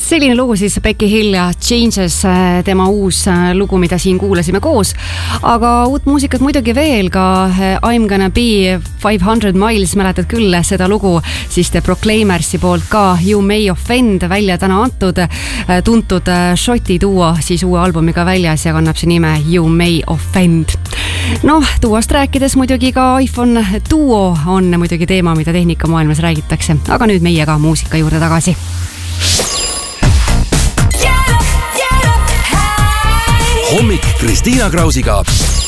Selline lugu siis Becky Hill ja Changes, tema uus lugu, mida siin kuulasime koos. Aga uut muusikat muidugi veel ka I'm Gonna Be 500 Miles, mäletad küll seda lugu, siis The Proclaimersi poolt ka You May Offend välja täna antud, tuntud Šoti duo siis uue albumiga väljas ja kannab see nime You May Offend. Noh, duost rääkides muidugi ka iPhone duo on muidugi teema, mida tehnikamaailmas räägitakse, aga nüüd meie ka muusika juurde tagasi. Hommik Kristiina Krausiga.